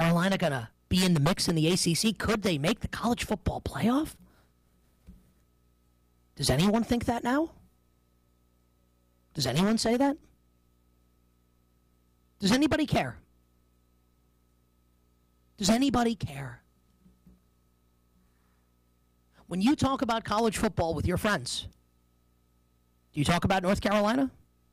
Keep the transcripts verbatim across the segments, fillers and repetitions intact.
Carolina going to be in the mix in the A C C? Could they make the college football playoff? Does anyone think that now? Does anyone say that? Does anybody care? Does anybody care? When you talk about college football with your friends, do you talk about North Carolina?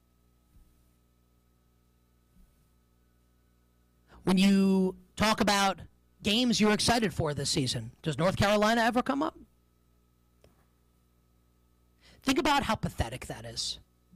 When you talk about games you're excited for this season, does North Carolina ever come up? Think about how pathetic that is.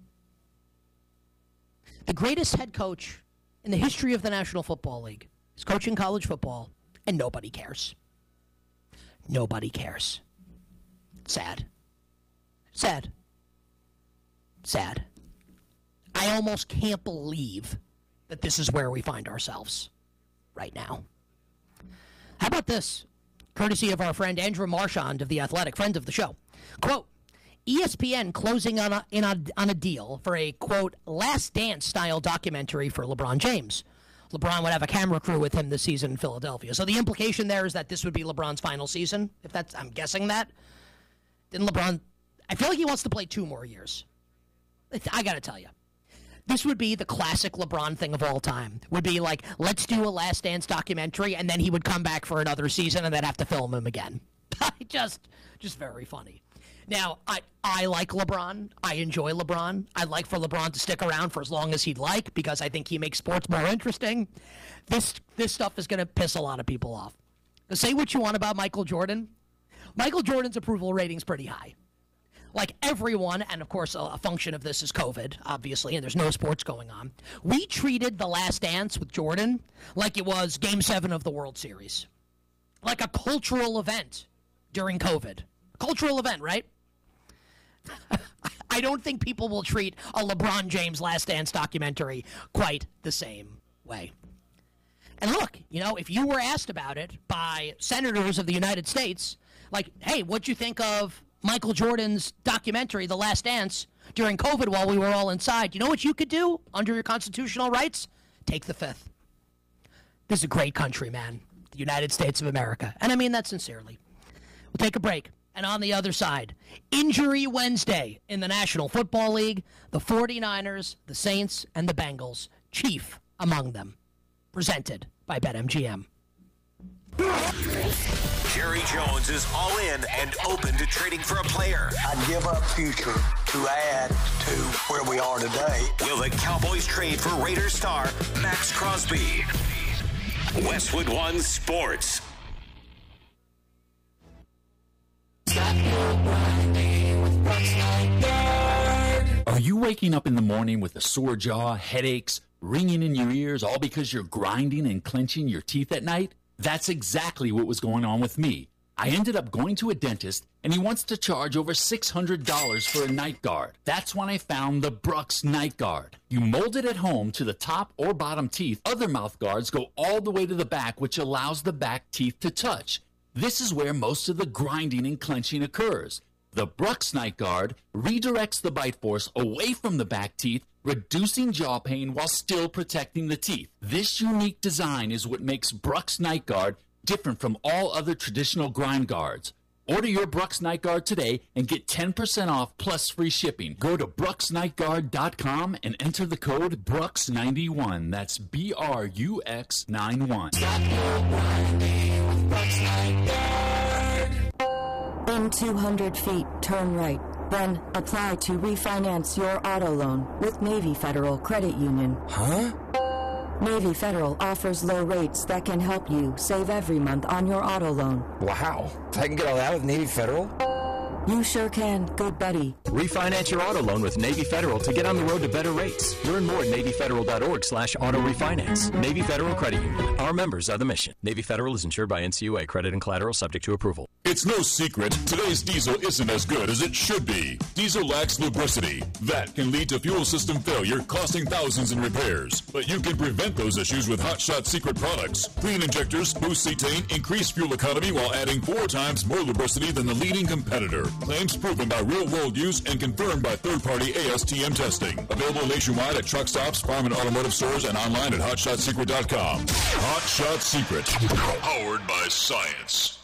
The greatest head coach in the history of the National Football League is coaching college football, and nobody cares. Nobody cares. Sad. Sad. Sad. I almost can't believe that this is where we find ourselves right now. How about this? Courtesy of our friend Andrew Marchand of The Athletic, friend of the show. Quote, E S P N closing on a, in a, on a deal for a, quote, Last Dance-style documentary for LeBron James. LeBron would have a camera crew with him this season in Philadelphia. So the implication there is that this would be LeBron's final season. If that's, I'm guessing that. Didn't LeBron, I feel like he wants to play two more years. I got to tell you. This would be the classic LeBron thing of all time. Would be like, let's do a Last Dance documentary, and then he would come back for another season, and they'd have to film him again. just, just very funny. Now, I, I like LeBron. I enjoy LeBron. I'd like for LeBron to stick around for as long as he'd like because I think he makes sports more interesting. This this stuff is going to piss a lot of people off. Now, say what you want about Michael Jordan. Michael Jordan's approval rating's pretty high. Like everyone, and of course a, a function of this is COVID, obviously, and there's no sports going on. We treated The Last Dance with Jordan like it was Game seven of the World Series. Like a cultural event during COVID. Cultural event, right? I don't think people will treat a LeBron James Last Dance documentary quite the same way. And look, you know, if you were asked about it by senators of the United States, like, hey, what'd you think of Michael Jordan's documentary, The Last Dance, during COVID while we were all inside? You know what you could do under your constitutional rights? Take the fifth. This is a great country, man. The United States of America. And I mean that sincerely. We'll take a break. And on the other side, Injury Wednesday in the National Football League, the 49ers, the Saints, and the Bengals, chief among them. Presented by BetMGM. Jerry Jones is all in and open to trading for a player. I'd give up future to add to where we are today. Will the Cowboys trade for Raiders star Max Crosby? Westwood One Sports. Are you waking up in the morning with a sore jaw, headaches, ringing in your ears, all because you're grinding and clenching your teeth at night? That's exactly what was going on with me. I ended up going to a dentist, and he wants to charge over six hundred dollars for a night guard. That's when I found the Brooks Night Guard. You mold it at home to the top or bottom teeth. Other mouth guards go all the way to the back, which allows the back teeth to touch. This is where most of the grinding and clenching occurs. The Brooks Night Guard redirects the bite force away from the back teeth, reducing jaw pain while still protecting the teeth. This unique design is what makes Brooks Night Guard different from all other traditional grind guards. Order your Brooks Night Guard today and get ten percent off plus free shipping. Go to brooks night guard dot com and enter the code Brooks ninety-one. That's B R U X ninety-one. Stop your grinding with Brooks Night Guard. In two hundred feet, turn right. Then apply to refinance your auto loan with Navy Federal Credit Union. Huh? Navy Federal offers low rates that can help you save every month on your auto loan. Wow. I can get all that with Navy Federal? You sure can, good buddy. Refinance your auto loan with Navy Federal to get on the road to better rates. Learn more at navy federal dot org slash auto refinance. Navy Federal Credit Union. Our members are the mission. Navy Federal is insured by N C U A. Credit and collateral subject to approval. It's no secret, today's diesel isn't as good as it should be. Diesel lacks lubricity. That can lead to fuel system failure, costing thousands in repairs. But you can prevent those issues with Hot Shot Secret products. Clean injectors, boost cetane, increase fuel economy while adding four times more lubricity than the leading competitor. Claims proven by real-world use and confirmed by third-party A S T M testing. Available nationwide at truck stops, farm and automotive stores, and online at hot shot secret dot com. Hot Shot Secret. Powered by science.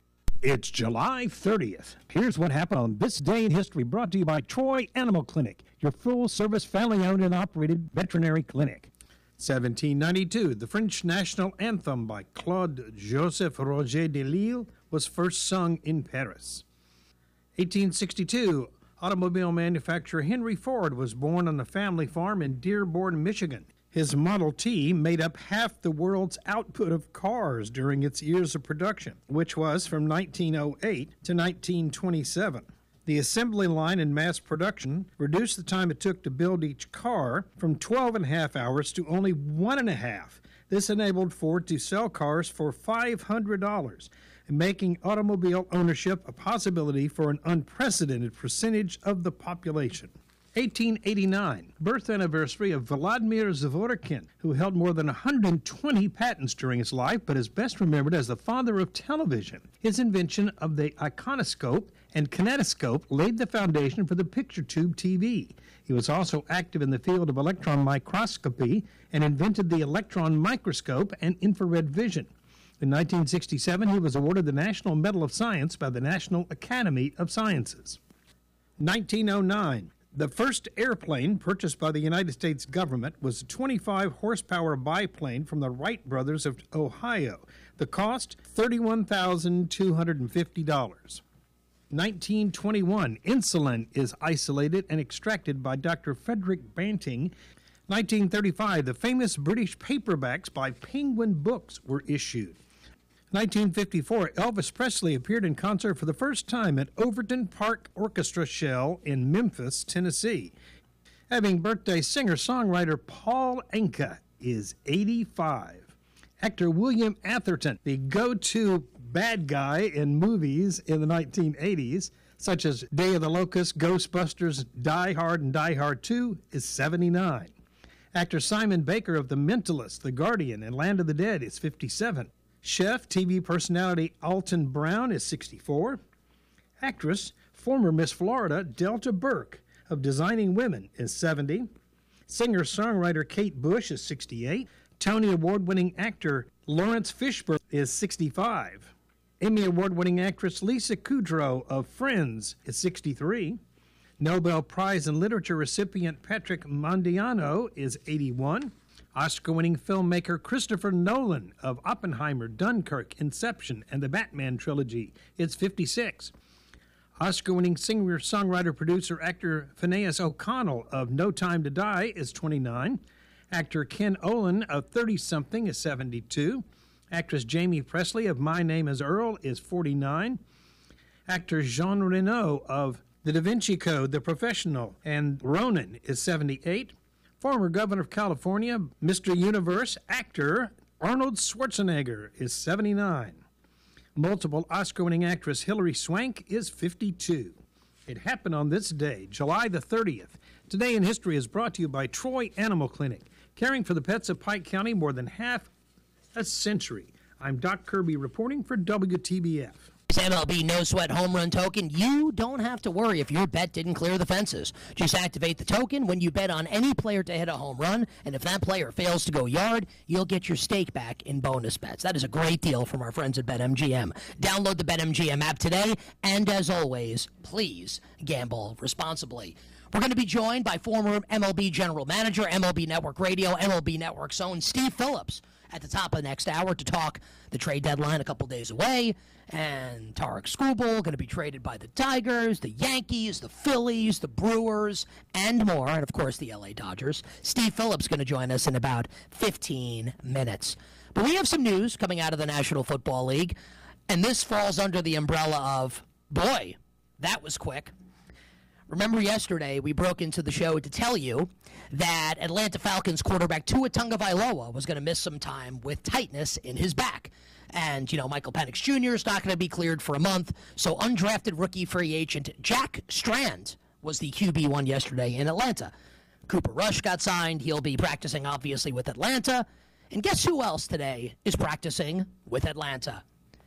It's July thirtieth. Here's what happened on this day in history, brought to you by Troy Animal Clinic, your full-service, family-owned and operated veterinary clinic. seventeen ninety-two, the French national anthem by Claude Joseph Roger de Lille was first sung in Paris. eighteen sixty-two, automobile manufacturer Henry Ford was born on a family farm in Dearborn, Michigan. His Model T made up half the world's output of cars during its years of production, which was from nineteen oh eight to nineteen twenty-seven. The assembly line in mass production reduced the time it took to build each car from twelve and a half hours to only one and a half. This enabled Ford to sell cars for five hundred dollars, making automobile ownership a possibility for an unprecedented percentage of the population. eighteen eighty-nine, birth anniversary of Vladimir Zworykin, who held more than one hundred twenty patents during his life, but is best remembered as the father of television. His invention of the iconoscope and kinetoscope laid the foundation for the picture tube T V. He was also active in the field of electron microscopy and invented the electron microscope and infrared vision. In nineteen sixty-seven, he was awarded the National Medal of Science by the National Academy of Sciences. nineteen oh nine. The first airplane purchased by the United States government was a twenty-five horsepower biplane from the Wright brothers of Ohio. The cost, thirty-one thousand two hundred fifty dollars. nineteen twenty-one, insulin is isolated and extracted by Doctor Frederick Banting. nineteen thirty-five, the famous British paperbacks by Penguin Books were issued. nineteen fifty-four, Elvis Presley appeared in concert for the first time at Overton Park Orchestra Shell in Memphis, Tennessee. Having birthday, singer-songwriter Paul Anka is eighty-five. Actor William Atherton, the go-to bad guy in movies in the nineteen eighties, such as Day of the Locust, Ghostbusters, Die Hard, and Die Hard two, is seventy-nine. Actor Simon Baker of The Mentalist, The Guardian, and Land of the Dead is fifty-seven. Chef, T V personality Alton Brown is sixty-four. Actress, former Miss Florida Delta Burke of Designing Women is seventy. Singer-songwriter Kate Bush is sixty-eight. Tony Award-winning actor Lawrence Fishburne is sixty-five. Emmy Award-winning actress Lisa Kudrow of Friends is sixty-three. Nobel Prize in Literature recipient Patrick Modiano is eighty-one. Oscar-winning filmmaker Christopher Nolan of Oppenheimer, Dunkirk, Inception, and the Batman trilogy is fifty-six. Oscar-winning singer, songwriter, producer, actor Phineas O'Connell of No Time to Die is twenty-nine. Actor Ken Olin of thirty-something is seventy-two. Actress Jamie Presley of My Name is Earl is forty-nine. Actor Jean Reno of The Da Vinci Code, The Professional, and Ronin is seventy-eight. Former Governor of California, Mister Universe actor Arnold Schwarzenegger is seventy-nine. Multiple Oscar-winning actress Hilary Swank is fifty-two. It happened on this day, July the thirtieth. Today in History is brought to you by Troy Animal Clinic, caring for the pets of Pike County more than half a century. I'm Doc Kirby reporting for W T B F. M L B No Sweat Home Run Token. You don't have to worry if your bet didn't clear the fences. Just activate the token when you bet on any player to hit a home run, and if that player fails to go yard, you'll get your stake back in bonus bets. That is a great deal from our friends at BetMGM. Download the BetMGM app today, and as always, please gamble responsibly. We're going to be joined by former M L B General Manager, M L B Network Radio, M L B Network's own Steve Phillips at the top of the next hour to talk the trade deadline a couple days away. And Tarek Skubal going to be traded by the Tigers, the Yankees, the Phillies, the Brewers, and more. And, of course, the L A Dodgers. Steve Phillips going to join us in about fifteen minutes. But we have some news coming out of the National Football League. And this falls under the umbrella of, boy, that was quick. Remember yesterday we broke into the show to tell you that Atlanta Falcons quarterback Tua Tagovailoa was going to miss some time with tightness in his back. And, you know, Michael Penix Junior is not going to be cleared for a month. So undrafted rookie free agent Jack Strand was the Q B one yesterday in Atlanta. Cooper Rush got signed. He'll be practicing, obviously, with Atlanta. And guess who else today is practicing with Atlanta?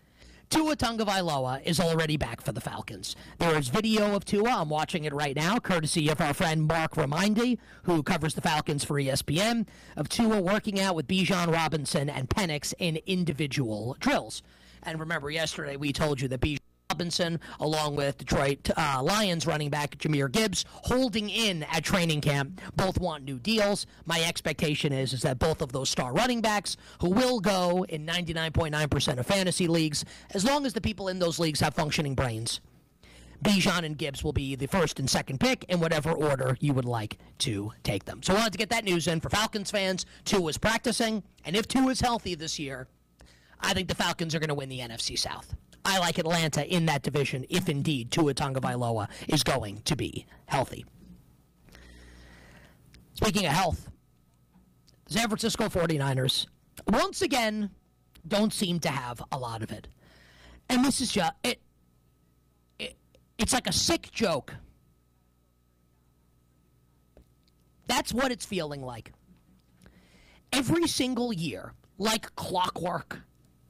Tua Tagovailoa is already back for the Falcons. There is video of Tua. I'm watching it right now, courtesy of our friend Mark Ramindy, who covers the Falcons for E S P N, of Tua working out with Bijan Robinson and Penix in individual drills. And remember, yesterday we told you that Bijan Robinson, along with Detroit uh, Lions running back Jahmyr Gibbs, holding in at training camp, both want new deals. My expectation is, is that both of those star running backs, who will go in ninety-nine point nine percent of fantasy leagues, as long as the people in those leagues have functioning brains, Bijan and Gibbs will be the first and second pick in whatever order you would like to take them. So I wanted to get that news in for Falcons fans. Tua is practicing, and if Tua is healthy this year, I think the Falcons are going to win the N F C South. I like Atlanta in that division if indeed Tua Tagovailoa is going to be healthy. Speaking of health, the San Francisco forty-niners, once again, don't seem to have a lot of it. And this is just, it, it, it's like a sick joke. That's what it's feeling like. Every single year, like clockwork,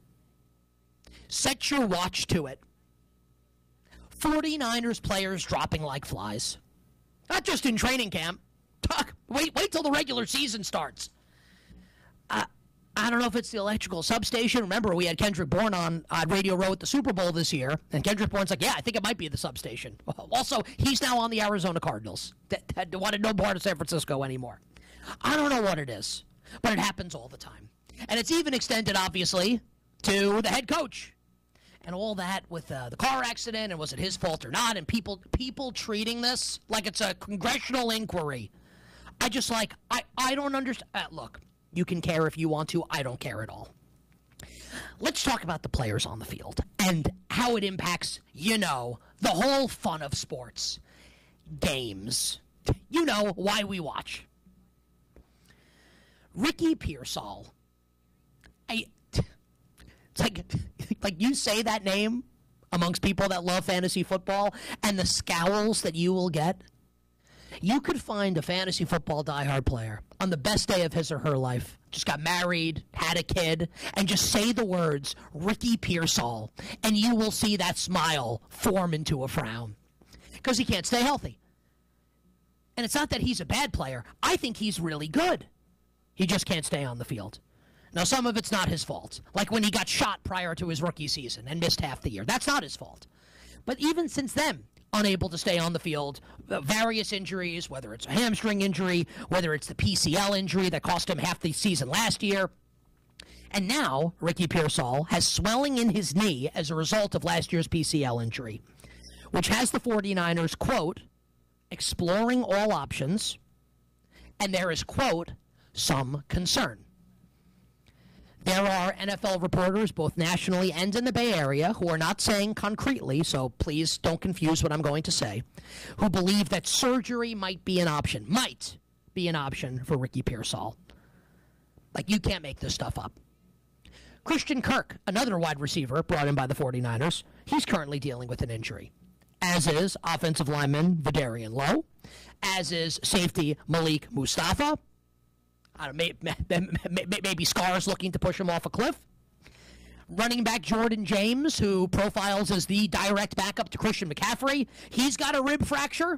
set your watch to it. forty-niners players dropping like flies. Not just in training camp. Talk, wait, wait till the regular season starts. Uh, I don't know if it's the electrical substation. Remember, we had Kendrick Bourne on, on Radio Row at the Super Bowl this year, and Kendrick Bourne's like, yeah, I think it might be the substation. Also, he's now on the Arizona Cardinals. That, that wanted no part of San Francisco anymore. I don't know what it is, but it happens all the time. And it's even extended, obviously, to the head coach. And all that with uh, the car accident, and was it his fault or not, and people people treating this like it's a congressional inquiry. I just like, I, I don't understand. Uh, look, you can care if you want to. I don't care at all. Let's talk about the players on the field and how it impacts, you know, the whole fun of sports. Games. You know why we watch. Ricky Pearsall. I... It's like, like you say that name amongst people that love fantasy football, and the scowls that you will get. You could find a fantasy football diehard player on the best day of his or her life, just got married, had a kid, and just say the words Ricky Pearsall, and you will see that smile form into a frown because he can't stay healthy. And it's not that he's a bad player. I think he's really good. He just can't stay on the field. Now, some of it's not his fault, like when he got shot prior to his rookie season and missed half the year. That's not his fault. But even since then, unable to stay on the field, various injuries, whether it's a hamstring injury, whether it's the P C L injury that cost him half the season last year. And now, Ricky Pearsall has swelling in his knee as a result of last year's P C L injury, which has the forty-niners, quote, exploring all options, and there is, quote, some concern. There are N F L reporters, both nationally and in the Bay Area, who are not saying concretely, so please don't confuse what I'm going to say, who believe that surgery might be an option, might be an option for Ricky Pearsall. Like, you can't make this stuff up. Christian Kirk, another wide receiver brought in by the forty-niners, he's currently dealing with an injury, as is offensive lineman Vidarian Lowe, as is safety Malik Mustafa. I don't know, maybe, maybe Scar's looking to push him off a cliff. Running back Jordan James, who profiles as the direct backup to Christian McCaffrey, he's got a rib fracture.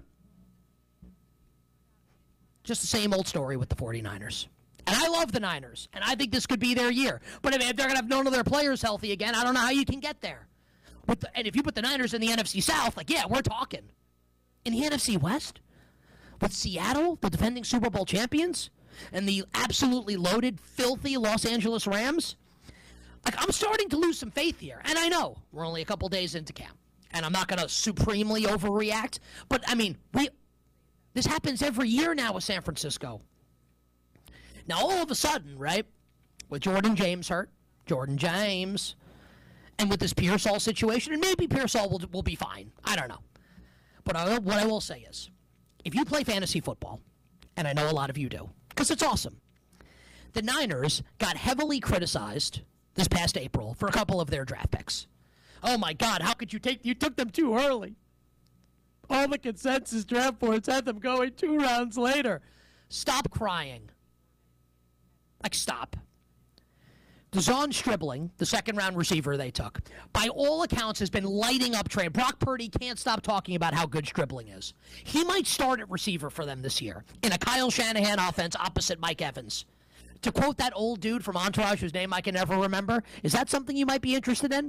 Just the same old story with the forty-niners. And I love the Niners, and I think this could be their year. But if they're going to have none of their players healthy again, I don't know how you can get there. With the, and if you put the Niners in the N F C South, like, yeah, we're talking. In the N F C West, with Seattle, the defending Super Bowl champions, and the absolutely loaded, filthy Los Angeles Rams, like, I'm starting to lose some faith here. And I know we're only a couple days into camp, and I'm not going to supremely overreact. But, I mean, we this happens every year now with San Francisco. Now, all of a sudden, right, with Jordan James hurt, Jordan James, and with this Pearsall situation, and maybe Pearsall will, will be fine. I don't know. But I, what I will say is, if you play fantasy football, and I know a lot of you do, because it's awesome, the Niners got heavily criticized this past April for a couple of their draft picks. Oh, my God, how could you take, you took them too early. All the consensus draft boards had them going two rounds later. Stop crying. Like, stop. Dazon Stribling, the second-round receiver they took, by all accounts has been lighting up trade. Brock Purdy can't stop talking about how good Stribling is. He might start at receiver for them this year in a Kyle Shanahan offense opposite Mike Evans. To quote that old dude from Entourage whose name I can never remember, is that something you might be interested in?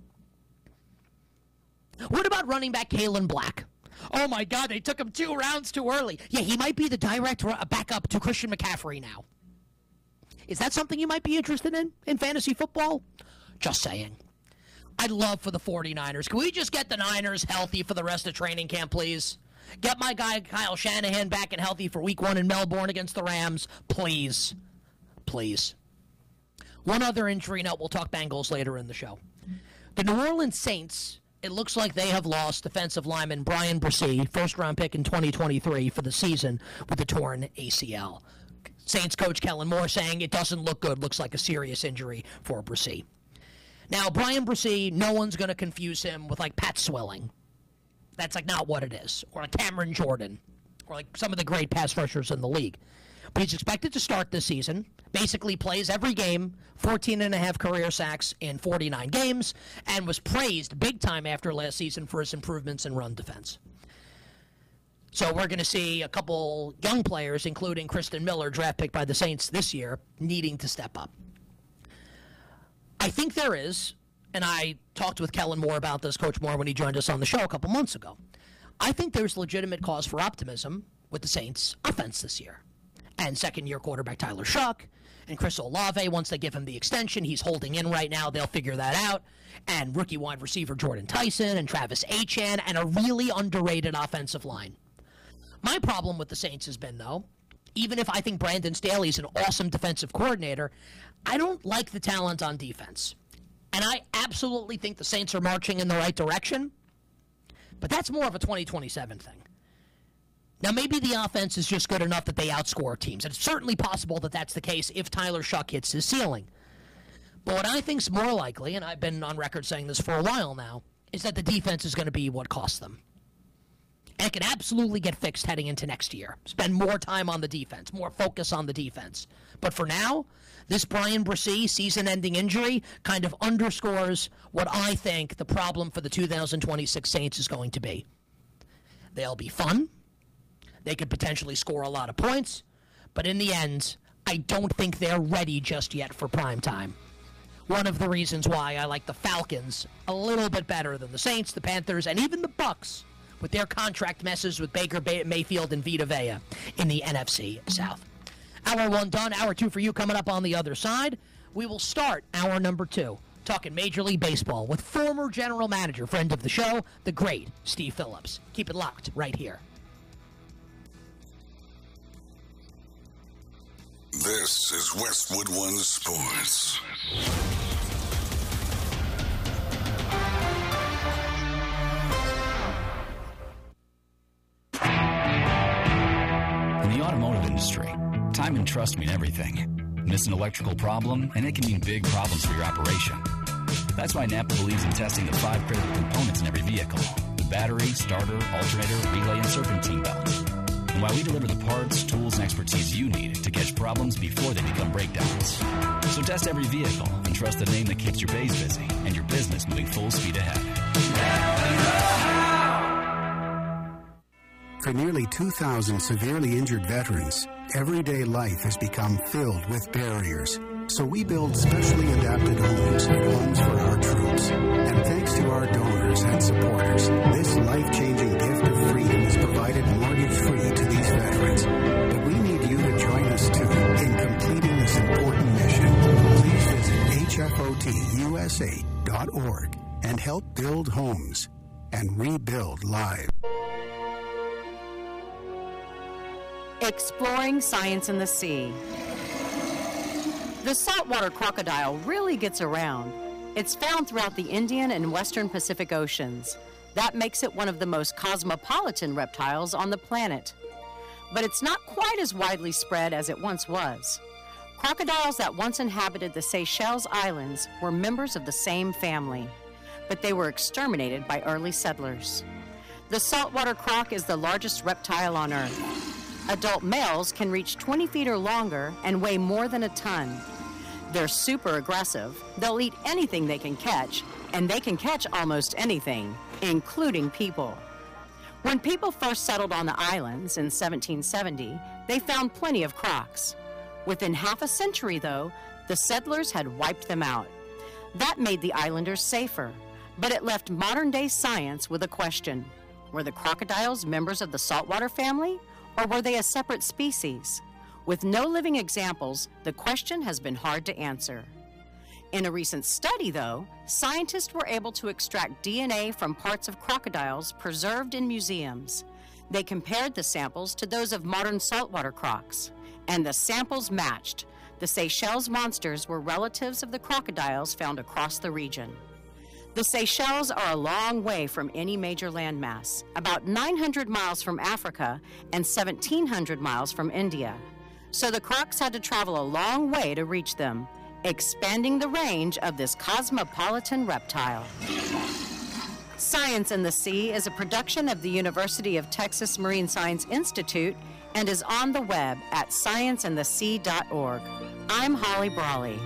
What about running back Kalen Black? Oh, my God, they took him two rounds too early. Yeah, he might be the direct backup to Christian McCaffrey now. Is that something you might be interested in, in fantasy football? Just saying. I'd love for the 49ers. Can we just get the Niners healthy for the rest of training camp, please? Get my guy Kyle Shanahan back and healthy for week one in Melbourne against the Rams. Please. Please. One other injury note. We'll talk Bengals later in the show. The New Orleans Saints, it looks like they have lost defensive lineman Brian Bresee, first-round pick in twenty twenty-three for the season with a torn A C L. Saints coach Kellen Moore saying it doesn't look good, looks like a serious injury for Bresee. Now, Brian Bresee, no one's going to confuse him with, like, Pat Swilling. That's, like, not what it is. Or like Cameron Jordan. Or, like, some of the great pass rushers in the league. But he's expected to start this season. Basically plays every game, fourteen and a half career sacks in forty-nine games, and was praised big time after last season for his improvements in run defense. So we're going to see a couple young players, including Kristen Miller, draft pick by the Saints this year, needing to step up. I think there is, and I talked with Kellen Moore about this, Coach Moore, when he joined us on the show a couple months ago. I think there's legitimate cause for optimism with the Saints' offense this year. And second-year quarterback Tyler Shuck and Chris Olave, once they give him the extension, he's holding in right now, they'll figure that out. And rookie wide receiver Jordan Tyson and Travis Etienne, and a really underrated offensive line. My problem with the Saints has been, though, even if I think Brandon Staley's an awesome defensive coordinator, I don't like the talent on defense. And I absolutely think the Saints are marching in the right direction, but that's more of a twenty twenty-seven thing. Now, maybe the offense is just good enough that they outscore teams. And it's certainly possible that that's the case if Tyler Shuck hits his ceiling. But what I think is more likely, and I've been on record saying this for a while now, is that the defense is going to be what costs them. And it can absolutely get fixed heading into next year. Spend more time on the defense, more focus on the defense. But for now, this Brian Bresee season-ending injury kind of underscores what I think the problem for the two thousand twenty-six Saints is going to be. They'll be fun. They could potentially score a lot of points. But in the end, I don't think they're ready just yet for prime time. One of the reasons why I like the Falcons a little bit better than the Saints, the Panthers, and even the Bucs, with their contract messes with Baker Mayfield and Vita Vea in the N F C South. Hour one done, hour two for you coming up on the other side. We will start hour number two, talking Major League Baseball with former general manager, friend of the show, the great Steve Phillips. Keep it locked right here. This is Westwood One Sports. In the automotive industry, time and trust mean everything. Miss an electrical problem, and it can mean big problems for your operation. That's why Napa believes in testing the five critical components in every vehicle: the battery, starter, alternator, relay, and serpentine belt. And while we deliver the parts, tools, and expertise you need to catch problems before they become breakdowns. So test every vehicle and trust the name that keeps your bays busy and your business moving full speed ahead. For nearly two thousand severely injured veterans, everyday life has become filled with barriers. So we build specially adapted homes and homes for our troops. And thanks to our donors and supporters, this life-changing gift of freedom is provided mortgage-free to these veterans. But we need you to join us, too, in completing this important mission. Please visit H F O T U S A dot org and help build homes and rebuild lives. Exploring science in the sea. The saltwater crocodile really gets around. It's found throughout the Indian and Western Pacific Oceans. That makes it one of the most cosmopolitan reptiles on the planet. But it's not quite as widely spread as it once was. Crocodiles that once inhabited the Seychelles Islands were members of the same family, but they were exterminated by early settlers. The saltwater croc is the largest reptile on Earth. Adult males can reach twenty feet or longer and weigh more than a ton. They're super aggressive. They'll eat anything they can catch, and they can catch almost anything, including people. When people first settled on the islands in seventeen seventy, they found plenty of crocs. Within half a century, though, the settlers had wiped them out. That made the islanders safer, but it left modern-day science with a question. Were the crocodiles members of the saltwater family, or were they a separate species? With no living examples, the question has been hard to answer. In a recent study, though, scientists were able to extract D N A from parts of crocodiles preserved in museums. They compared the samples to those of modern saltwater crocs, and the samples matched. The Seychelles monsters were relatives of the crocodiles found across the region. The Seychelles are a long way from any major landmass, about nine hundred miles from Africa and seventeen hundred miles from India. So the crocs had to travel a long way to reach them, expanding the range of this cosmopolitan reptile. Science in the Sea is a production of the University of Texas Marine Science Institute and is on the web at science in the sea dot org. I'm Holly Brawley.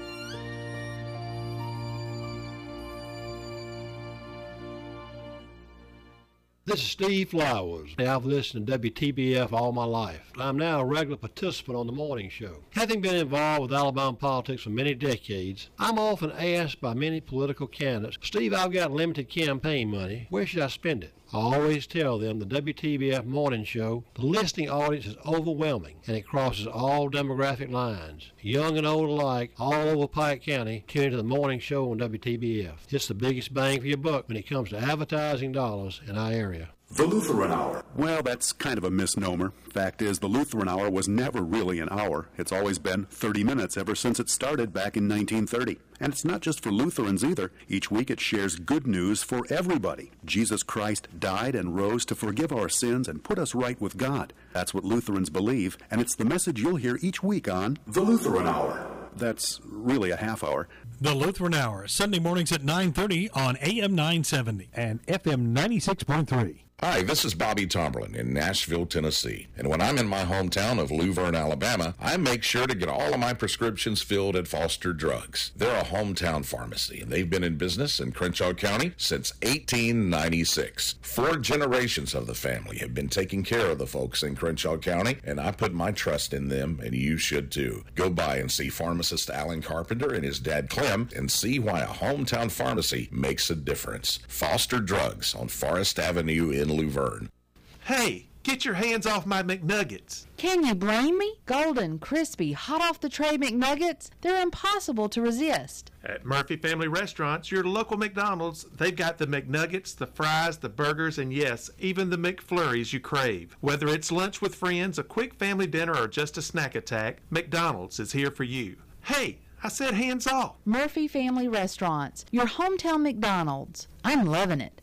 This is Steve Flowers. I've listened to W T B F all my life. I'm now a regular participant on the morning show. Having been involved with Alabama politics for many decades, I'm often asked by many political candidates, Steve, I've got limited campaign money. Where should I spend it? I always tell them the W T B F morning show, the listening audience is overwhelming, and it crosses all demographic lines. Young and old alike, all over Pike County, tune into the morning show on W T B F. It's the biggest bang for your buck when it comes to advertising dollars in our area. The Lutheran Hour. Well, that's kind of a misnomer. Fact is, the Lutheran Hour was never really an hour. It's always been thirty minutes ever since it started back in nineteen thirty. And it's not just for Lutherans either. Each week it shares good news for everybody. Jesus Christ died and rose to forgive our sins and put us right with God. That's what Lutherans believe, and it's the message you'll hear each week on The Lutheran Hour. That's really a half hour. The Lutheran Hour, Sunday mornings at nine thirty on A M nine seventy and F M ninety-six point three. Hi, this is Bobby Tomberlin in Nashville, Tennessee. And when I'm in my hometown of Luverne, Alabama, I make sure to get all of my prescriptions filled at Foster Drugs. They're a hometown pharmacy, and they've been in business in Crenshaw County since eighteen ninety-six. Four generations of the family have been taking care of the folks in Crenshaw County, and I put my trust in them, and you should too. Go by and see pharmacist Alan Carpenter and his dad Clem and see why a hometown pharmacy makes a difference. Foster Drugs on Forest Avenue in Luverne. Hey, get your hands off my McNuggets. Can you blame me? Golden, crispy, hot off the tray McNuggets, they're impossible to resist. At Murphy Family Restaurants, your local McDonald's, they've got the McNuggets, the fries, the burgers, and yes, even the McFlurries you crave. Whether it's lunch with friends, a quick family dinner, or just a snack attack, McDonald's is here for you. Hey, I said hands off. Murphy Family Restaurants, your hometown McDonald's. I'm loving it.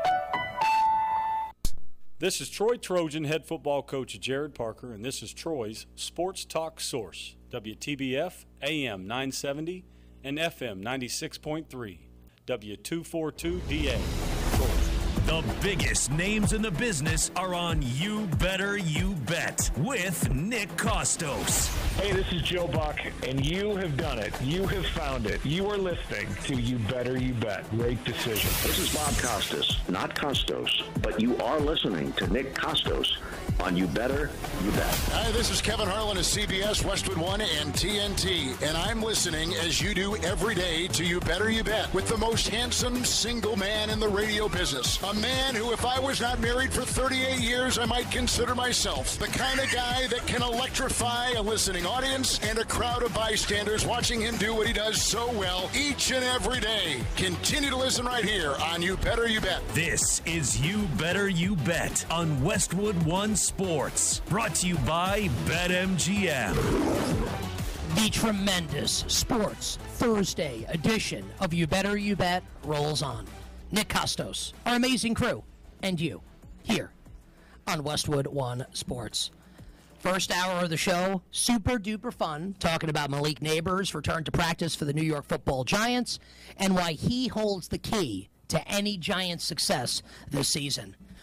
This is Troy Trojan head football coach Jared Parker, and this is Troy's Sports Talk Source, W T B F, A M nine seventy, and F M ninety-six point three, W two forty-two D A. The biggest names in the business are on You Better You Bet with Nick Costos. Hey, this is Joe Buck, and you have done it. You have found it. You are listening to You Better You Bet. Great decision. This is Bob Costas, not Costos, but you are listening to Nick Costos on You Better You Bet. Hi, this is Kevin Harlan of C B S, Westwood One, and T N T, and I'm listening as you do every day to You Better You Bet with the most handsome single man in the radio business. A man who, if I was not married for thirty-eight years, I might consider myself the kind of guy that can electrify a listening audience and a crowd of bystanders watching him do what he does so well each and every day. Continue to listen right here on You Better You Bet. This is You Better You Bet on Westwood One Sports, brought to you by BetMGM. The tremendous Sports Thursday edition of You Better You Bet rolls on. Nick Costos, our amazing crew, and you, here on Westwood One Sports. First hour of the show, super duper fun, talking about Malik Neighbors' return to practice for the New York Football Giants and why he holds the key to any Giants' success this season.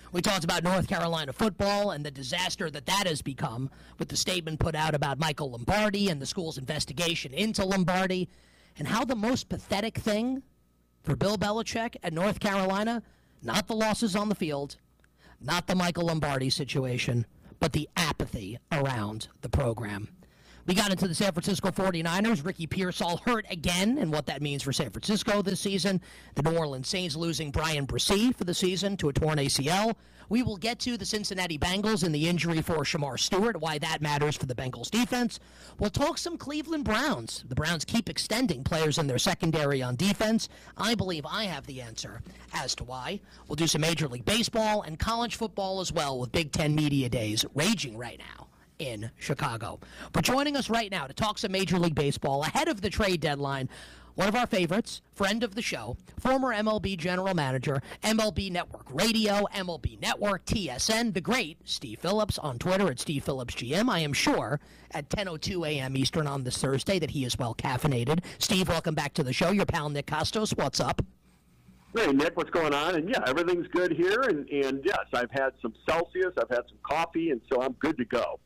We talked about North Carolina football and the disaster that that has become with the statement put out about Michael Lombardi and the school's investigation into Lombardi, and how the most pathetic thing for Bill Belichick at North Carolina, not the losses on the field, not the Michael Lombardi situation, but the apathy around the program. We got into the San Francisco forty-niners. Ricky Pearsall hurt again, and what that means for San Francisco this season. The New Orleans Saints losing Brian Bresee for the season to a torn A C L. We will get to the Cincinnati Bengals and the injury for Shamar Stewart, why that matters for the Bengals defense. We'll talk some Cleveland Browns. The Browns keep extending players in their secondary on defense. I believe I have the answer as to why. We'll do some Major League Baseball and college football as well, with Big Ten Media Days raging right now in Chicago. But joining us right now to talk some Major League Baseball ahead of the trade deadline, one of our favorites, friend of the show, former M L B general manager, M L B Network Radio, M L B Network, T S N, the great Steve Phillips on Twitter at Steve Phillips G M. I am sure at ten oh two a.m. Eastern on this Thursday that he is well caffeinated. Steve, welcome back to the show. Your pal Nick Costos, what's up? Hey, Nick, what's going on? And, yeah, everything's good here. And, and yes, I've had some Celsius, I've had some coffee, and so I'm good to go.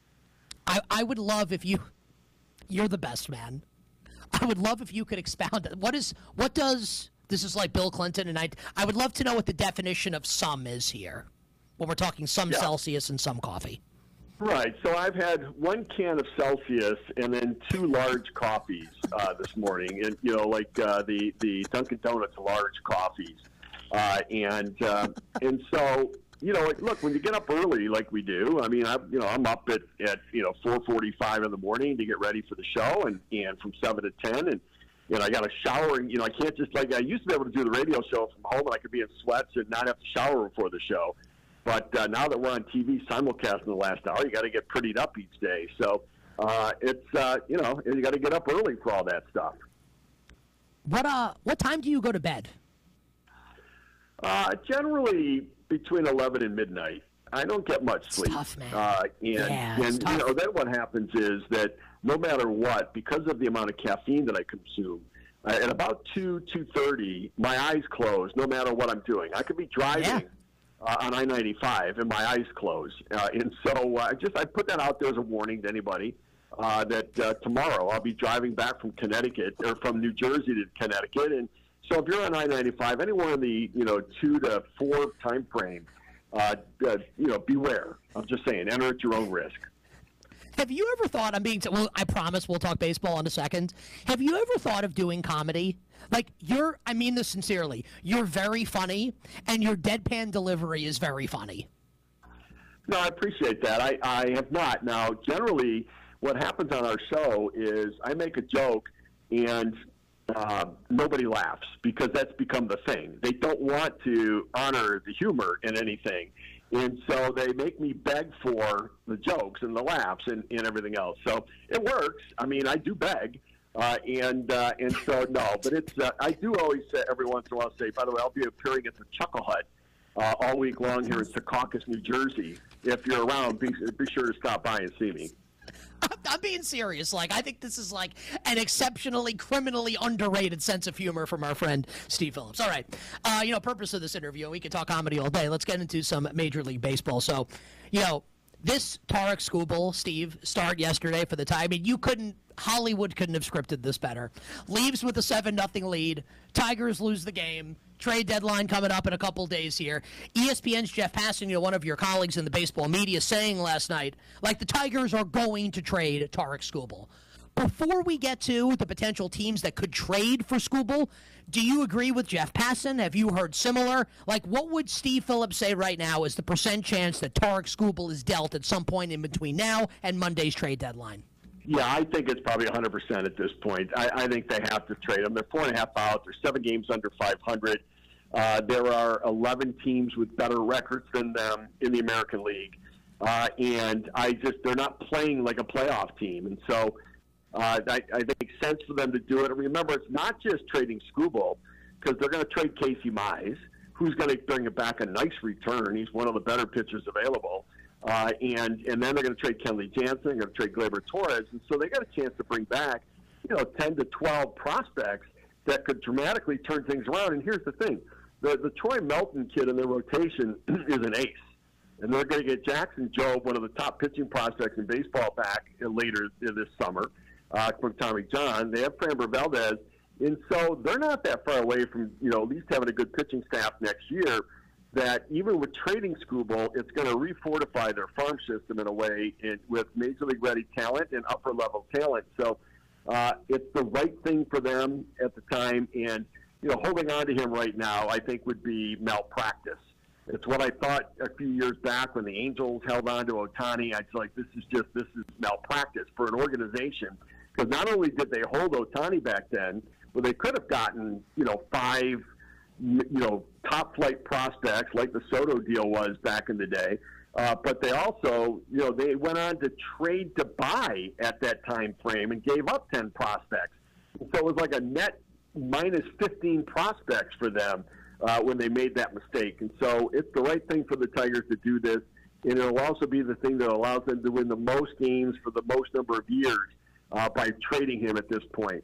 I, I would love if you, you're the best, man. I would love if you could expound. What is, what does, this is like Bill Clinton, and I, I would love to know what the definition of some is here when we're talking some Yeah. Celsius and some coffee. Right. So I've had one can of Celsius and then two large coffees uh, this morning, and you know, like uh, the the Dunkin' Donuts large coffees, uh, and uh, and so you know, like, look, when you get up early like we do, I mean, I you know, I'm up at, at you know four forty-five in the morning to get ready for the show, and and from seven to ten, and you know, I got to shower, and you know, I can't just like I used to be able to do the radio show from home, and I could be in sweats and not have to shower before the show. But uh, now that we're on T V simulcast in the last hour, you got to get prettied up each day. So uh, it's uh, you know you got to get up early for all that stuff. What uh, what time do you go to bed? Uh, generally between eleven and midnight. I don't get much sleep. It's tough, man. Uh, and Yeah, it's and you tough. know then what happens is that no matter what, because of the amount of caffeine that I consume, uh, at about two two thirty, my eyes close. No matter what I'm doing, I could be driving. Yeah. Uh, on I ninety-five, and my eyes close. Uh, and so uh, I just I put that out there as a warning to anybody uh, that uh, tomorrow I'll be driving back from Connecticut or from New Jersey to Connecticut. And so if you're on I ninety-five, anywhere in the you know two to four time frame, uh, uh, you know, beware. I'm just saying, enter at your own risk. Have you ever thought, I'm being, well, I promise we'll talk baseball in a second. Have you ever thought of doing comedy? Like, you're, I mean this sincerely, you're very funny, and your deadpan delivery is very funny. No, I appreciate that. I, I have not. Now, generally, what happens on our show is I make a joke, and uh, nobody laughs because that's become the thing. They don't want to honor the humor in anything. And so they make me beg for the jokes and the laughs and, and everything else. So it works. I mean, I do beg. Uh, and uh, and so, no. But it's uh, I do always say, every once in a while, say, by the way, I'll be appearing at the Chuckle Hut uh, all week long here in Secaucus, New Jersey. If you're around, be, be sure to stop by and see me. I'm being serious. Like, I think this is like an exceptionally criminally underrated sense of humor from our friend Steve Phillips. All right. Uh, you know, purpose of this interview, we could talk comedy all day. Let's get into some Major League Baseball. So, you know, this Tarek Skubal, Steve, start yesterday for the tie. I mean, you couldn't, Hollywood couldn't have scripted this better. Leaves with a seven nothing lead. Tigers lose the game. Trade deadline coming up in a couple days here. E S P N's Jeff Passan, you know, one of your colleagues in the baseball media, saying last night, like, the Tigers are going to trade Tarek Skubal. Before we get to the potential teams that could trade for Skubal, do you agree with Jeff Passan? Have you heard similar? Like, what would Steve Phillips say right now is the percent chance that Tarek Skubal is dealt at some point in between now and Monday's trade deadline? Yeah, I think it's probably one hundred percent at this point. I, I think they have to trade him. They're four and a half out. They're seven games under five hundred. Uh, there are eleven teams with better records than them in the American League. Uh, and I just, they're not playing like a playoff team. And so uh, I, I think it makes sense for them to do it. And remember, it's not just trading Skubal, because they're going to trade Casey Mize, who's going to bring back a nice return. He's one of the better pitchers available. Uh, and and then they're going to trade Kenley Jansen, they're going to trade Gleyber Torres, and so they got a chance to bring back, you know, ten to twelve prospects that could dramatically turn things around. And here's the thing: the, the Troy Melton kid in their rotation is an ace. And they're going to get Jackson Jobe, one of the top pitching prospects in baseball, back later this summer uh, from Tommy John. They have Framber Valdez. And so they're not that far away from, you know, at least having a good pitching staff next year, that even with trading Skubal, it's going to refortify their farm system in a way in, with Major League ready talent and upper-level talent. So uh, it's the right thing for them at the time. And, you know, holding on to him right now, I think, would be malpractice. It's what I thought a few years back when the Angels held on to Ohtani. I was like, this is just, this is malpractice for an organization. Because not only did they hold Ohtani back then, but they could have gotten, you know, five, you know, top-flight prospects like the Soto deal was back in the day. Uh, but they also, you know, they went on to trade to buy at that time frame and gave up ten prospects. And so it was like a net minus fifteen prospects for them. Uh, when they made that mistake. And so it's the right thing for the Tigers to do this, and it'll also be the thing that allows them to win the most games for the most number of years uh, by trading him at this point.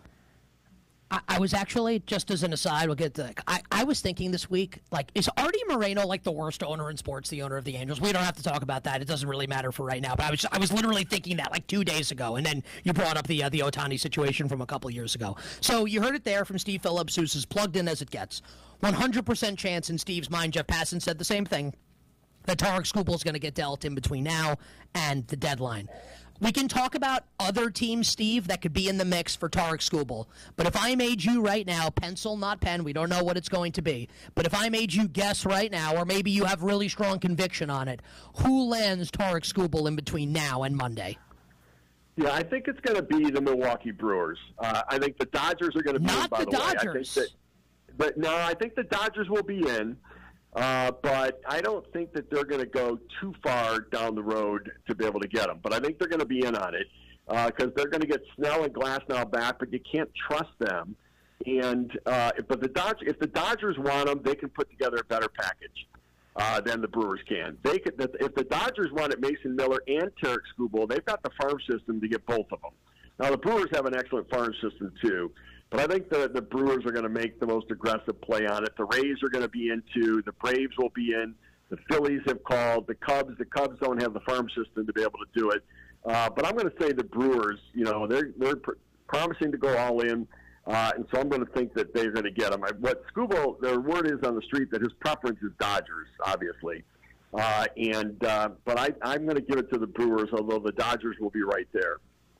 I, I was actually, just as an aside, we'll get to, I, I was thinking this week, like, is Artie Moreno like the worst owner in sports, the owner of the Angels? We don't have to talk about that. It doesn't really matter for right now. But I was I was literally thinking that like two days ago, and then you brought up the uh, the Ohtani situation from a couple years ago. So you heard it there from Steve Phillips, who's as plugged in as it gets. one hundred percent chance in Steve's mind. Jeff Passan said the same thing, that Tarik Skubal is going to get dealt in between now and the deadline. We can talk about other teams, Steve, that could be in the mix for Tarik Skubal. But if I made you right now, pencil, not pen, we don't know what it's going to be. But if I made you guess right now, or maybe you have really strong conviction on it, who lands Tarik Skubal in between now and Monday? Yeah, I think it's going to be the Milwaukee Brewers. Uh, I think the Dodgers are going to be not in, by the, the Dodgers. way. I think that, but no, I think the Dodgers will be in. Uh, but I don't think that they're going to go too far down the road to be able to get them. But I think they're going to be in on it because uh, they're going to get Snell and Glasnow back, but you can't trust them. And uh, but the Dodgers, if the Dodgers want them, they can put together a better package uh, than the Brewers can. They could, if the Dodgers wanted Mason Miller and Tarik Skubal, they've got the farm system to get both of them. Now the Brewers have an excellent farm system too. But I think the, the Brewers are going to make the most aggressive play on it. The Rays are going to be into. The Braves will be in. The Phillies have called. The Cubs. The Cubs don't have the farm system to be able to do it. Uh, but I'm going to say the Brewers. You know, they're they're pr- promising to go all in, uh, and so I'm going to think that they're going to get them. I, what Skubal, their word is on the street that his preference is Dodgers, obviously. Uh, and uh, but I, I'm going to give it to the Brewers, although the Dodgers will be right there.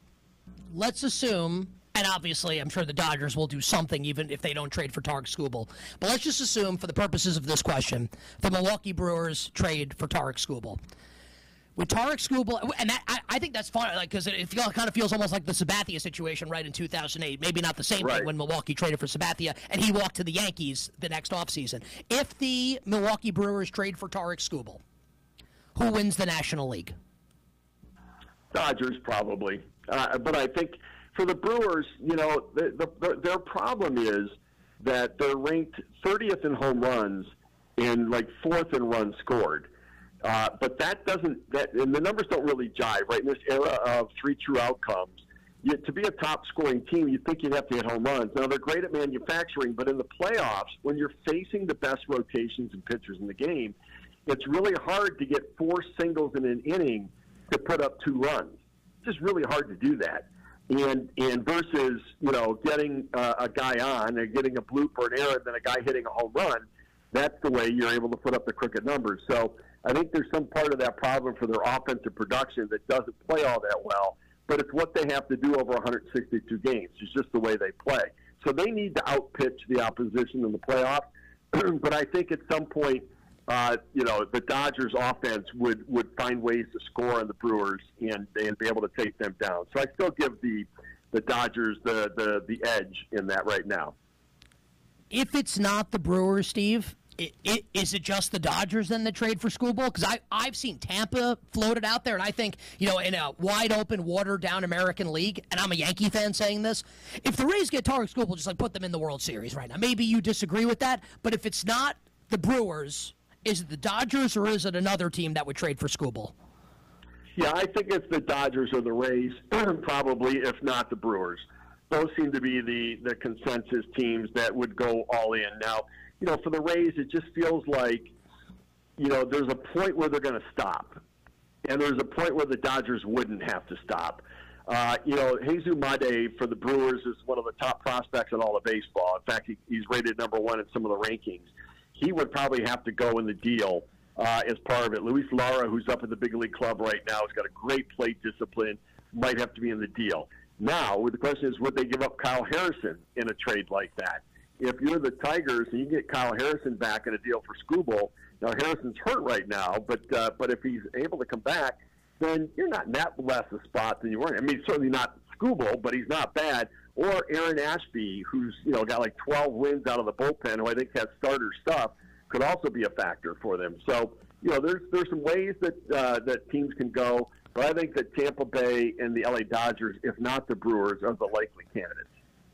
Let's assume. And obviously, I'm sure the Dodgers will do something even if they don't trade for Tarik Skubal. But let's just assume, for the purposes of this question, the Milwaukee Brewers trade for Tarik Skubal. With Tarik Skubal, and that, I, I think that's fun, like because it, it feel, kind of feels almost like the Sabathia situation, right, in two thousand eight. Maybe not the same right. thing when Milwaukee traded for Sabathia, and he walked to the Yankees the next offseason. If the Milwaukee Brewers trade for Tarik Skubal, who wins the National League? Dodgers, probably. Uh, but I think... For the Brewers, you know, the, the, their problem is that they're ranked thirtieth in home runs and like fourth in runs scored. Uh, but that doesn't, that, and the numbers don't really jive, right? In this era of three true outcomes, you, to be a top scoring team, you'd think you'd have to hit home runs. Now, they're great at manufacturing, but in the playoffs, when you're facing the best rotations and pitchers in the game, it's really hard to get four singles in an inning to put up two runs. It's just really hard to do that. And and versus, you know, getting uh, a guy on and getting a bloop or an error and then a guy hitting a home run, that's the way you're able to put up the crooked numbers. So I think there's some part of that problem for their offensive production that doesn't play all that well, but it's what they have to do over one hundred sixty-two games. It's just the way they play. So they need to outpitch the opposition in the playoffs. But I think at some point, Uh, you know, the Dodgers offense would, would find ways to score on the Brewers and, and be able to take them down. So I still give the the Dodgers the, the, the edge in that right now. If it's not the Brewers, Steve, it, it, is it just the Dodgers then that trade for Skubal? Because I I've seen Tampa floated out there, and I think, you know, in a wide open, watered down American League, and I'm a Yankee fan saying this, if the Rays get Tarik Skubal, just like put them in the World Series right now. Maybe you disagree with that, but if it's not the Brewers, is it the Dodgers or is it another team that would trade for Skubal? Yeah, I think it's the Dodgers or the Rays, probably, if not the Brewers. Those seem to be the, the consensus teams that would go all in. Now, you know, for the Rays, it just feels like, you know, there's a point where they're going to stop, and there's a point where the Dodgers wouldn't have to stop. Uh, you know, Jesus Made for the Brewers is one of the top prospects in all of baseball. In fact, he, he's rated number one in some of the rankings. He would probably have to go in the deal uh, as part of it. Luis Lara, who's up at the big league club right now, has got a great plate discipline, might have to be in the deal. Now, the question is, would they give up Kyle Harrison in a trade like that? If you're the Tigers and you get Kyle Harrison back in a deal for Skubal, now Harrison's hurt right now, but uh, but if he's able to come back, then you're not in that less a spot than you were. I mean, certainly not Skubal, but he's not bad. Or Aaron Ashby, who's you know got like twelve wins out of the bullpen, who I think has starter stuff, could also be a factor for them. So you know, there's there's some ways that uh, that teams can go, but I think that Tampa Bay and the L A Dodgers, if not the Brewers, are the likely candidates.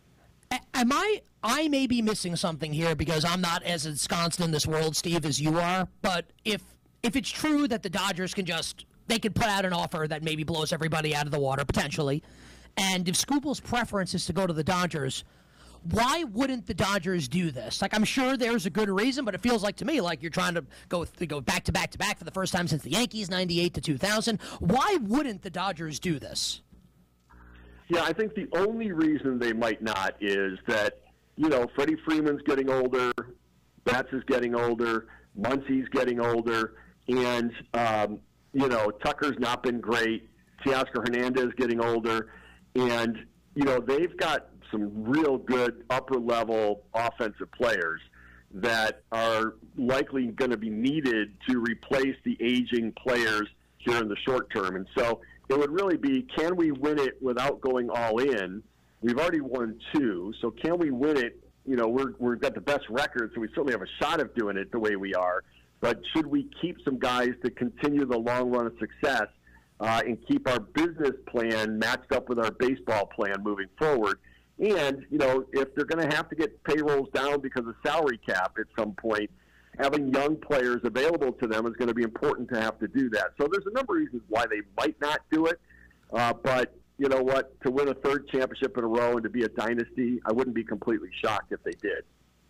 Am I, I may be missing something here because I'm not as ensconced in this world, Steve, as you are, but if if it's true that the Dodgers can just, they could put out an offer that maybe blows everybody out of the water, potentially, and if Skubal's preference is to go to the Dodgers, why wouldn't the Dodgers do this? Like, I'm sure there's a good reason, but it feels like to me like you're trying to go to go back to back to back for the first time since the Yankees, ninety-eight to two thousand. Why wouldn't the Dodgers do this? Yeah, I think the only reason they might not is that, you know, Freddie Freeman's getting older, Betts is getting older, Muncy's getting older, and, um, you know, Tucker's not been great, Teoscar Hernandez getting older, and, you know, they've got some real good upper-level offensive players that are likely going to be needed to replace the aging players here in the short term. And so it would really be, can we win it without going all in? We've already won two, so can we win it? You know, we're, we've got the best record, so we certainly have a shot of doing it the way we are. But should we keep some guys to continue the long run of success uh, and keep our business plan matched up with our baseball plan moving forward? And, you know, if they're going to have to get payrolls down because of salary cap at some point, having young players available to them is going to be important to have to do that. So there's a number of reasons why they might not do it. Uh, but you know what? To win a third championship in a row and to be a dynasty, I wouldn't be completely shocked if they did.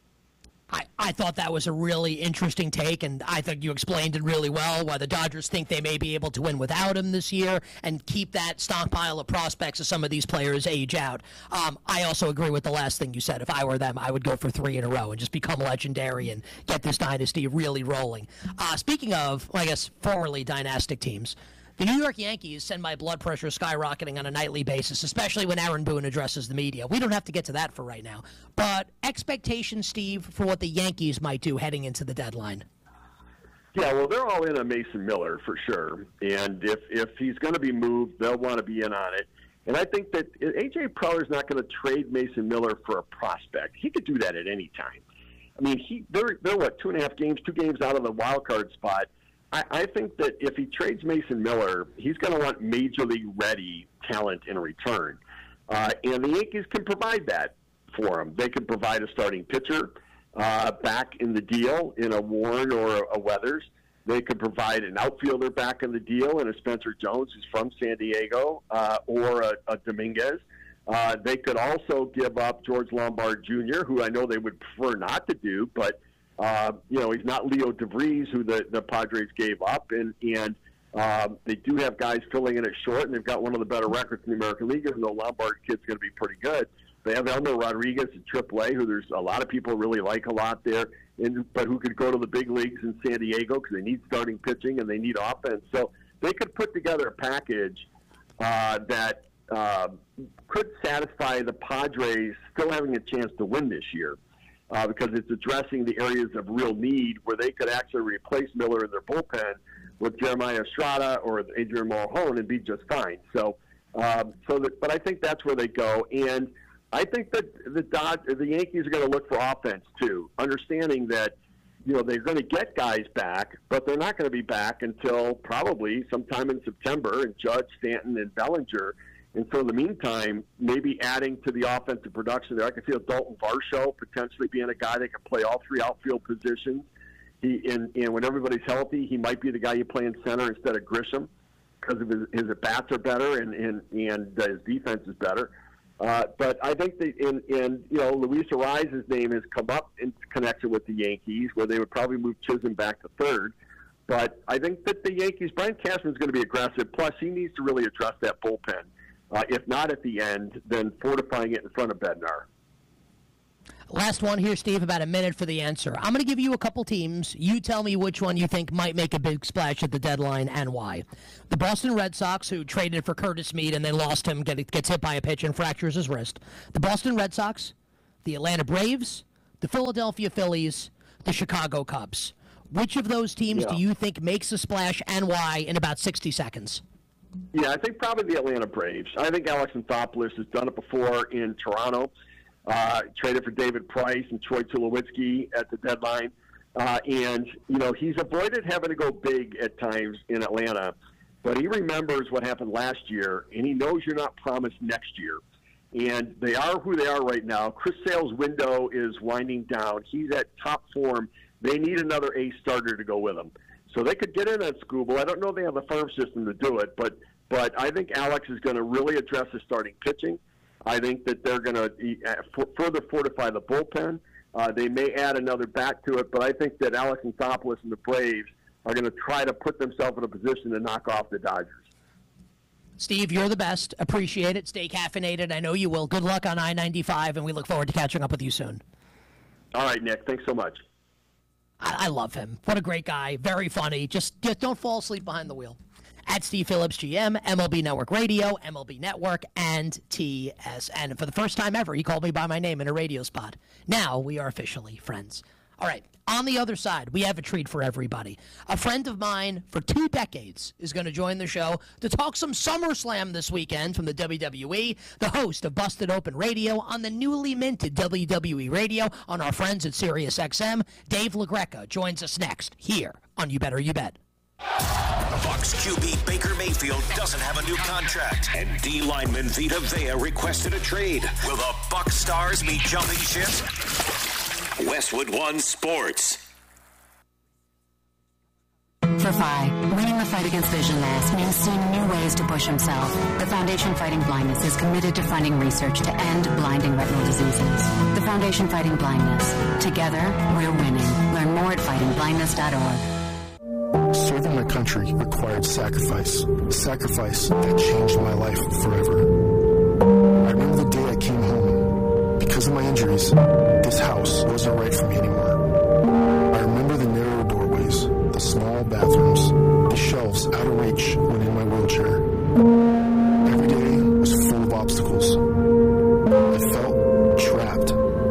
I, I thought that was a really interesting take, and I think you explained it really well, why the Dodgers think they may be able to win without him this year and keep that stockpile of prospects as some of these players age out. Um, I also agree with the last thing you said. If I were them, I would go for three in a row and just become legendary and get this dynasty really rolling. Uh, speaking of, well, I guess, formerly dynastic teams, the New York Yankees send my blood pressure skyrocketing on a nightly basis, especially when Aaron Boone addresses the media. We don't have to get to that for right now. But expectations, Steve, for what the Yankees might do heading into the deadline. Yeah, well, they're all in on Mason Miller for sure. And if, if he's going to be moved, they'll want to be in on it. And I think that A J Preller's not going to trade Mason Miller for a prospect. He could do that at any time. I mean, he they're, they're what, two and a half games, two games out of the wild card spot. I think that if he trades Mason Miller, he's going to want major league ready talent in return. Uh, and the Yankees can provide that for him. They can provide a starting pitcher uh, back in the deal in a Warren or a Weathers. They could provide an outfielder back in the deal in a Spencer Jones, who's from San Diego, uh, or a, a Dominguez. Uh, they could also give up George Lombard Junior, who I know they would prefer not to do, but Uh, you know, he's not Leo DeVries, who the, the Padres gave up, and and um, they do have guys filling in at short, and they've got one of the better records in the American League, even though Lombard kid's going to be pretty good. They have Elmer Rodriguez at triple A, who there's a lot of people really like a lot there, and, but who could go to the big leagues in San Diego because they need starting pitching and they need offense. So they could put together a package uh, that uh, could satisfy the Padres still having a chance to win this year. Uh, because it's addressing the areas of real need where they could actually replace Miller in their bullpen with Jeremiah Estrada or Adrian Morejon and be just fine. So, um, so that, but I think that's where they go, and I think that the Dod- the Yankees are going to look for offense too, understanding that you know they're going to get guys back, but they're not going to be back until probably sometime in September. And Judge, Stanton, and Bellinger. And so in the meantime, maybe adding to the offensive production there, I can see a Dalton Varsho potentially being a guy that can play all three outfield positions. He and, and when everybody's healthy, he might be the guy you play in center instead of Grisham because of his, his at-bats are better and, and, and uh, his defense is better. Uh, but I think that in, in, you know, Luis Ariza's name has come up in connection with the Yankees, where they would probably move Chisholm back to third. But I think that the Yankees, Brian Cashman's going to be aggressive. Plus, he needs to really address that bullpen. Uh, if not at the end, then fortifying it in front of Bednar. Last one here, Steve, about a minute for the answer. I'm going to give you a couple teams. You tell me which one you think might make a big splash at the deadline and why. The Boston Red Sox, who traded for Curtis Mead and they lost him, get, gets hit by a pitch and fractures his wrist. The Boston Red Sox, the Atlanta Braves, the Philadelphia Phillies, the Chicago Cubs. Which of those teams yeah. do you think makes a splash and why in about sixty seconds? Yeah, I think probably the Atlanta Braves. I think Alex Anthopoulos has done it before in Toronto. Uh, traded for David Price and Troy Tulowitzki at the deadline. Uh, and, you know, he's avoided having to go big at times in Atlanta. But he remembers what happened last year, and he knows you're not promised next year. And they are who they are right now. Chris Sale's window is winding down. He's at top form. They need another ace starter to go with him. So they could get in on Skubal. I don't know if they have the farm system to do it, but, but I think Alex is going to really address his starting pitching. I think that they're going to further fortify the bullpen. Uh, they may add another bat to it, but I think that Alex Anthopoulos and the Braves are going to try to put themselves in a position to knock off the Dodgers. Steve, you're the best. Appreciate it. Stay caffeinated. I know you will. Good luck on I ninety-five, and we look forward to catching up with you soon. All right, Nick. Thanks so much. I, I love him. What a great guy. Very funny. Just, just don't fall asleep behind the wheel. At Steve Phillips, G M, M L B Network Radio, M L B Network, and T S N. And for the first time ever, he called me by my name in a radio spot. Now we are officially friends. All right, on the other side, we have a treat for everybody. A friend of mine for two decades is going to join the show to talk some SummerSlam this weekend from the W W E, the host of Busted Open Radio on the newly minted W W E Radio on our friends at Sirius X M. Dave LaGreca joins us next here on You Better You Bet. Bucs Q B Baker Mayfield doesn't have a new contract, and D lineman Vita Vea requested a trade. Will the Bucs stars be jumping ship? Westwood One Sports. For Phi, winning the fight against vision loss means seeing new ways to push himself. The Foundation Fighting Blindness is committed to funding research to end blinding retinal diseases. The Foundation Fighting Blindness. Together, we're winning. Learn more at fighting blindness dot org. Serving my country required sacrifice. Sacrifice that changed my life forever. I remember the day I came home. Because of my injuries, this house wasn't right for me anymore. I remember the narrow doorways, the small bathrooms, the shelves out of reach when in my wheelchair. Every day was full of obstacles. I felt trapped.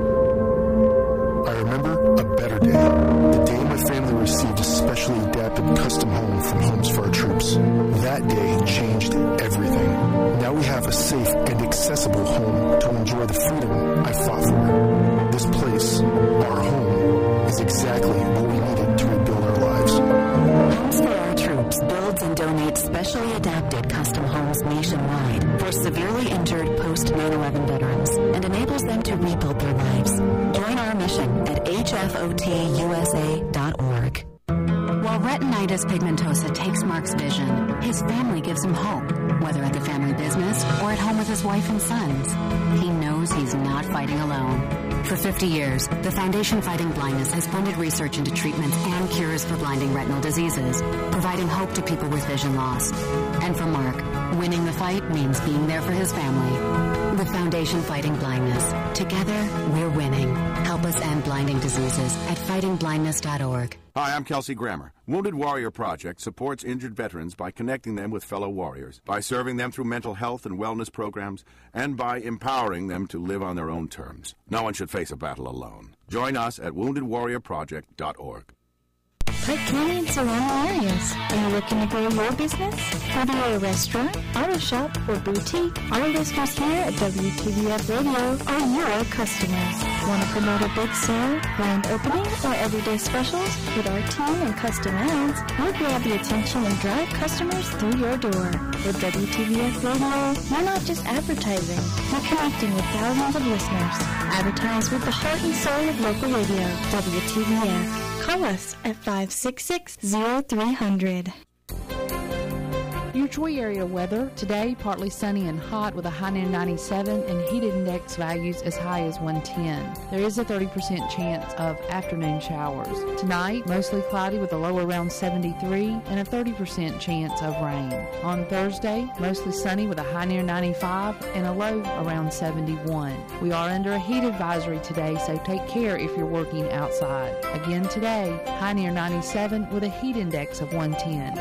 I remember a better day. The day my family received a specially adapted custom home from Homes for Our Troops. That day changed everything. Now we have a safe and accessible home to enjoy the freedom I fought for. This place, our home, is exactly what we needed to rebuild our lives. Homes for Our Troops builds and donates specially adapted custom homes nationwide for severely injured post nine eleven veterans and enables them to rebuild their lives. Join our mission at H F O T U S A dot org. While retinitis pigmentosa takes Mark's vision, his family gives him hope, whether at the family business or at home with his wife and sons. He knows he's not fighting alone. For fifty years, the Foundation Fighting Blindness has funded research into treatments and cures for blinding retinal diseases, providing hope to people with vision loss. And for Mark, winning the fight means being there for his family. The Foundation Fighting Blindness. Together, we're winning. Help us end blinding diseases at fighting blindness dot org. Hi, I'm Kelsey Grammer. Wounded Warrior Project supports injured veterans by connecting them with fellow warriors, by serving them through mental health and wellness programs, and by empowering them to live on their own terms. No one should face a battle alone. Join us at wounded warrior project dot org. Pike County and surrounding areas. Are you looking to grow your business? Whether you're a restaurant, auto shop, or boutique, our listeners here at W T B F Radio are your customers. Want to promote a big sale, grand opening, or everyday specials? With our team and custom ads, we'll grab the attention and drive customers through your door. With W T B F Radio, you're not just advertising, you're connecting with thousands of listeners. Advertise with the heart and soul of local radio, W T B F. Call us at five six six, zero three zero zero. Your Troy area weather today, partly sunny and hot with a high near ninety-seven and heat index values as high as one ten. There is a thirty percent chance of afternoon showers. Tonight, mostly cloudy with a low around seventy-three and a thirty percent chance of rain. On Thursday, mostly sunny with a high near ninety-five and a low around seventy-one. We are under a heat advisory today, so take care if you're working outside. Again today, high near ninety-seven with a heat index of one ten.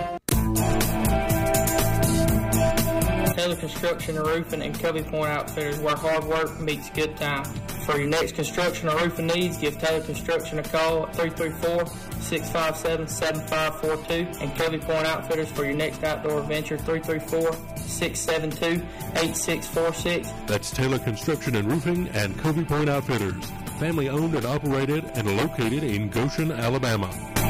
Taylor Construction and Roofing and Covey Point Outfitters, where hard work meets good time. For your next construction or roofing needs, give Taylor Construction a call at three three four, six five seven, seven five four two and Covey Point Outfitters for your next outdoor adventure, three three four, six seven two, eight six four six. That's Taylor Construction and Roofing and Covey Point Outfitters. Family owned and operated and located in Goshen, Alabama.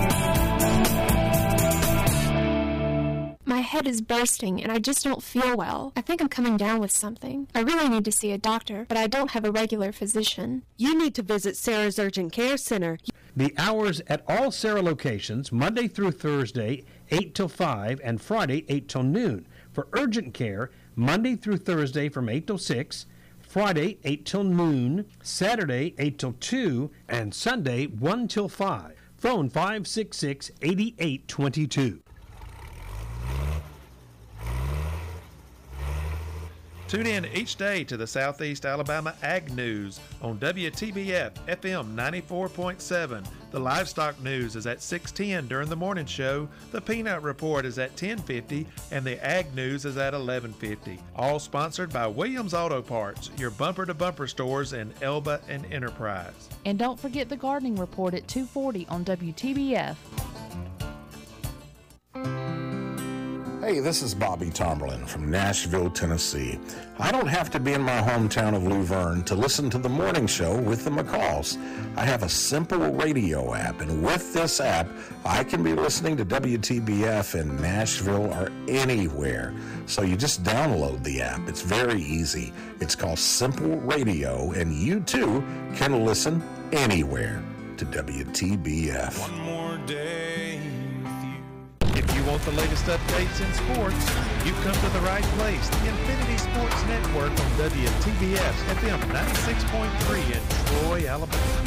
My head is bursting and I just don't feel well. I think I'm coming down with something. I really need to see a doctor, but I don't have a regular physician. You need to visit Sarah's Urgent Care Center. The hours at all Sarah locations, Monday through Thursday, eight till five, and Friday, eight till noon. For urgent care, Monday through Thursday from eight till six, Friday, eight till noon, Saturday, eight till two, and Sunday, one till five. Phone five six six, eight eight two two. Tune in each day to the Southeast Alabama Ag News on W T B F F M ninety-four point seven. The Livestock News is at six ten during the morning show. The Peanut Report is at ten fifty, and the Ag News is at eleven fifty. All sponsored by Williams Auto Parts, your bumper-to-bumper stores in Elba and Enterprise. And don't forget the Gardening Report at two forty on W T B F. Hey, this is Bobby Tomberlin from Nashville, Tennessee. I don't have to be in my hometown of Luverne to listen to the morning show with the McCalls. I have a simple radio app, and with this app, I can be listening to W T B F in Nashville or anywhere. So you just download the app. It's very easy. It's called Simple Radio, and you too can listen anywhere to W T B F. One more day. If you want the latest updates in sports, you've come to the right place. The Infinity Sports Network on W T B F F M ninety-six point three in Troy, Alabama.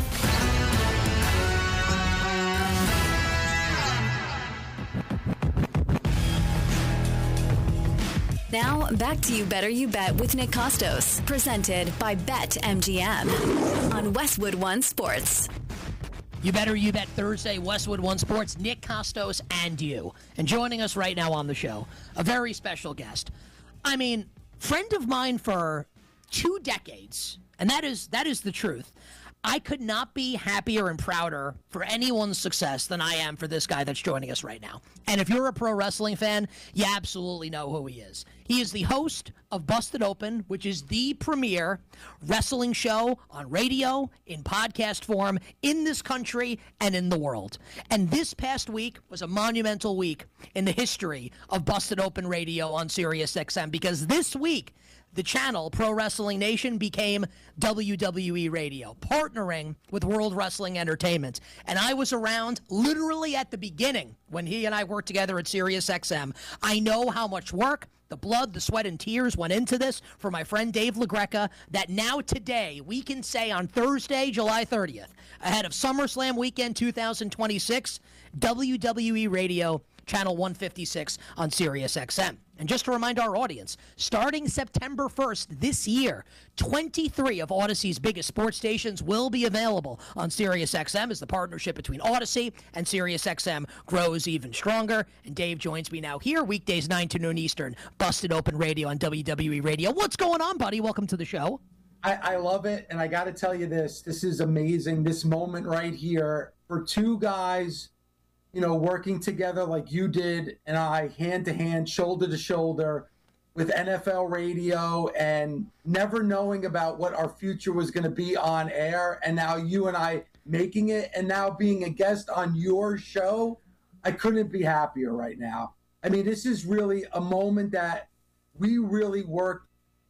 Now, back to You Better You Bet with Nick Costos, presented by Bet M G M on Westwood One Sports. You Better You Bet Thursday, Westwood One Sports, Nick Costos and you. And joining us right now on the show, a very special guest. I mean, friend of mine for two decades, and that is that is the truth. I could not be happier and prouder for anyone's success than I am for this guy that's joining us right now. And if you're a pro wrestling fan, you absolutely know who he is. He is the host of Busted Open, which is the premier wrestling show on radio, in podcast form, in this country and in the world. And this past week was a monumental week in the history of Busted Open Radio on Sirius X M, because this week, the channel, Pro Wrestling Nation, became W W E Radio, partnering with World Wrestling Entertainment. And I was around literally at the beginning when he and I worked together at Sirius X M. I know how much work, the blood, the sweat, and tears went into this for my friend Dave LaGreca, that now today we can say on Thursday, July thirtieth, ahead of SummerSlam Weekend two thousand twenty-six, W W E Radio, Channel one fifty-six on Sirius X M. And just to remind our audience, starting September first this year, twenty-three of Odyssey's biggest sports stations will be available on Sirius X M as the partnership between Odyssey and Sirius X M grows even stronger. And Dave joins me now here, weekdays nine to noon Eastern, Busted Open Radio on W W E Radio. What's going on, buddy? Welcome to the show. I, I love it, and I got to tell you this. This is amazing, this moment right here for two guys, you know, working together like you did and I, hand to hand, shoulder to shoulder with N F L radio, and never knowing about what our future was going to be on air. And now you and I making it, and now being a guest on your show. I couldn't be happier right now. I mean, this is really a moment that we really worked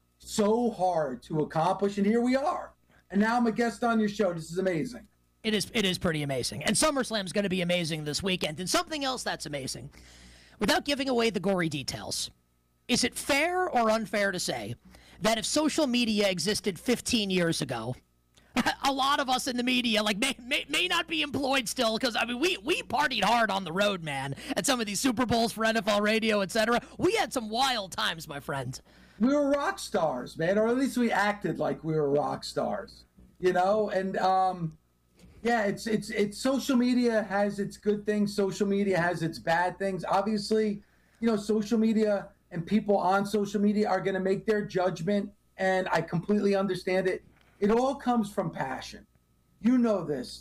so hard to accomplish, and here we are. And now I'm a guest on your show. This is amazing. It is it is pretty amazing. And SummerSlam is going to be amazing this weekend. And something else that's amazing. without giving away the gory details, is it fair or unfair to say that if social media existed fifteen years ago, a lot of us in the media like may may, may not be employed still because I mean we we partied hard on the road, man, at some of these Super Bowls for N F L radio, et cetera. We had some wild times, my friend. We were rock stars, man, or at least we acted like we were rock stars, you know. And um, yeah, it's it's it's social media has its good things. Social media has its bad things. Obviously, you know, social media and people on social media are going to make their judgment, and I completely understand it. It all comes from passion. You know this.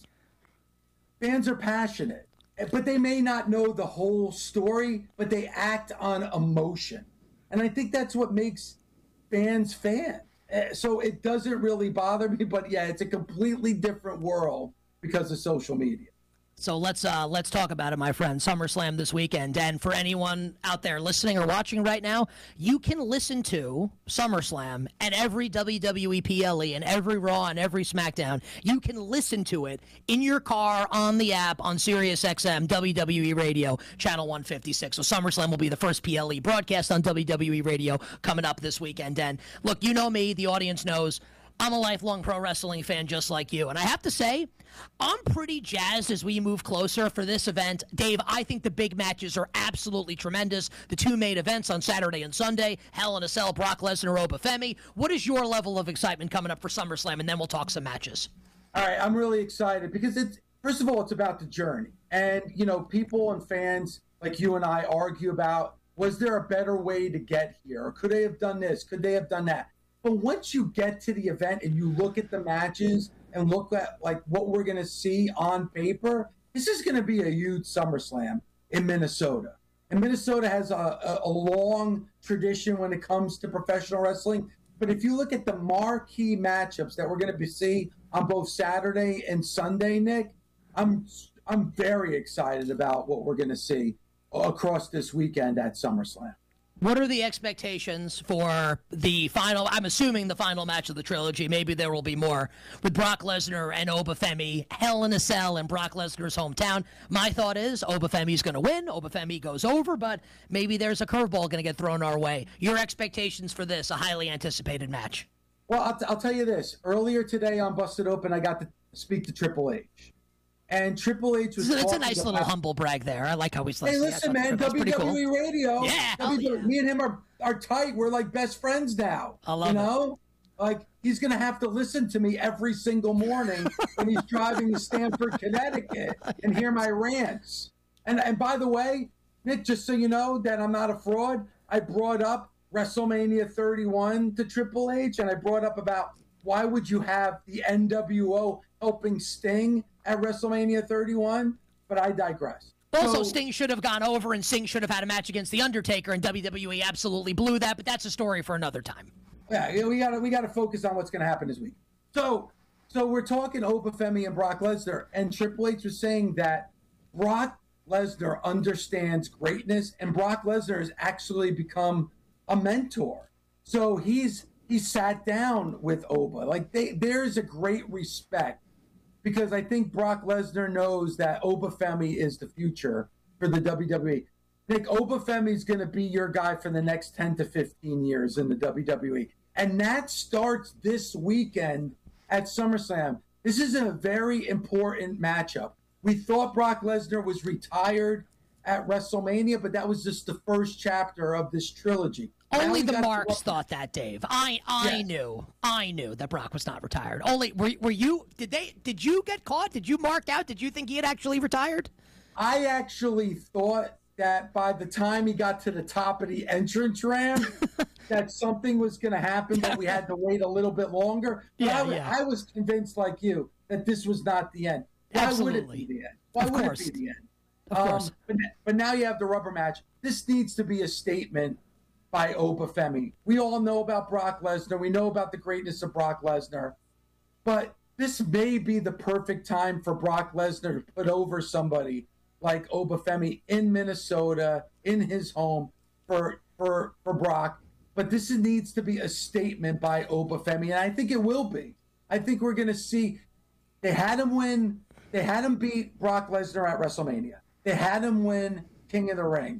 Fans are passionate, but they may not know the whole story, but they act on emotion. And I think that's what makes fans fans. So it doesn't really bother me, but yeah, it's a completely different world because of social media. So let's uh, let's talk about it, my friend. SummerSlam this weekend. And for anyone out there listening or watching right now, you can listen to SummerSlam and every W W E P L E and every Raw and every SmackDown. You can listen to it in your car, on the app, on Sirius X M, W W E Radio, Channel one fifty-six. So SummerSlam will be the first P L E broadcast on W W E Radio coming up this weekend. And look, you know me, the audience knows, I'm a lifelong pro wrestling fan just like you. And I have to say, I'm pretty jazzed as we move closer for this event. Dave, I think the big matches are absolutely tremendous. The two main events on Saturday and Sunday, Hell in a Cell, Brock Lesnar, Oba Femi. What is your level of excitement coming up for SummerSlam? And then we'll talk some matches. All right, I'm really excited because it's, first of all, it's about the journey. And, you know, people and fans like you and I argue about, was there a better way to get here? Or could they have done this? Could they have done that? But once you get to the event and you look at the matches and look at like what we're going to see on paper, this is going to be a huge SummerSlam in Minnesota. And Minnesota has a, a, a long tradition when it comes to professional wrestling. But if you look at the marquee matchups that we're going to see on both Saturday and Sunday, Nick, I'm I'm very excited about what we're going to see across this weekend at SummerSlam. What are the expectations for the final, I'm assuming the final match of the trilogy, maybe there will be more, with Brock Lesnar and Oba Femi, Hell in a Cell in Brock Lesnar's hometown? My thought is Oba Femi's going to win, Oba Femi goes over, but maybe there's a curveball going to get thrown our way. Your expectations for this, a highly anticipated match? Well, I'll, t- I'll tell you this. Earlier today on Busted Open, I got to speak to Triple H. And Triple H was. So it's a nice about, little humble brag there. I like how he's listening. Hey, listen, man, W W E cool. Radio. Yeah, w- yeah, me and him are, are tight. We're like best friends now. I love you know? it. Like he's gonna have to listen to me every single morning when he's driving to Stamford, Connecticut, and hear my rants. And and by the way, Nick, just so you know that I'm not a fraud, I brought up WrestleMania thirty-one to Triple H, and I brought up about why would you have the N W O helping Sting at WrestleMania thirty-one, but I digress. Also, So- Sting should have gone over, and Sting should have had a match against The Undertaker, and W W E absolutely blew that, but that's a story for another time. Yeah, yeah, we gotta we gotta focus on what's gonna happen this week. So, so we're talking Oba Femi and Brock Lesnar, and Triple H was saying that Brock Lesnar understands greatness, and Brock Lesnar has actually become a mentor. So he's he sat down with Oba. Like they, there's a great respect. Because I think Brock Lesnar knows that Oba Femi is the future for the W W E. Nick, Oba Femi is going to be your guy for the next ten to fifteen years in the W W E. And that starts this weekend at SummerSlam. This is a very important matchup. We thought Brock Lesnar was retired at WrestleMania, but that was just the first chapter of this trilogy. Only Now we the got marks to- thought that, Dave. I I Yes. knew. I knew that Brock was not retired. Only were were you did they did you get caught? Did you mark out? Did you think he had actually retired? I actually thought that by the time he got to the top of the entrance ramp, that something was going to happen, but we had to wait a little bit longer. But Yeah, I, was- yeah. I was convinced, like you, that this was not the end. Why would it Absolutely. be the end? Why Of would course. it be the end? Of course. But, but now you have the rubber match. This needs to be a statement by Oba Femi. We all know about Brock Lesnar. We know about the greatness of Brock Lesnar. But this may be the perfect time for Brock Lesnar to put over somebody like Oba Femi in Minnesota, in his home, for for for Brock. But this needs to be a statement by Oba Femi, and I think it will be. I think we're going to see. They had him win. They had him beat Brock Lesnar at WrestleMania. They had him win King of the Ring.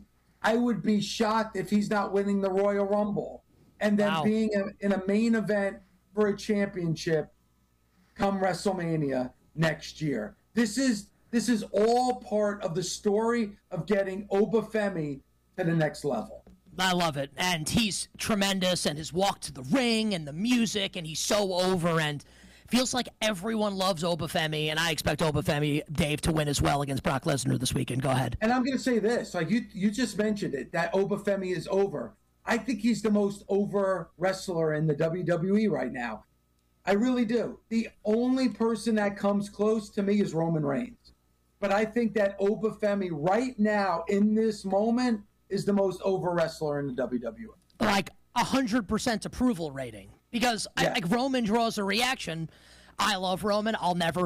I would be shocked if he's not winning the Royal Rumble and then Wow. being a, in a main event for a championship come WrestleMania next year. This is this is all part of the story of getting Obafemi to the next level. I love it. And he's tremendous, and his walk to the ring and the music, and he's so over, and feels like everyone loves Obafemi, and I expect Obafemi, Dave, to win as well against Brock Lesnar this weekend. Go ahead. And I'm going to say this, like you you just mentioned it, that Obafemi is over. I think he's the most over wrestler in the W W E right now. I really do. The only person that comes close to me is Roman Reigns. But I think that Obafemi right now in this moment is the most over wrestler in the W W E. Like one hundred percent approval rating. Because Yeah. I, like Roman draws a reaction. I love Roman. I'll never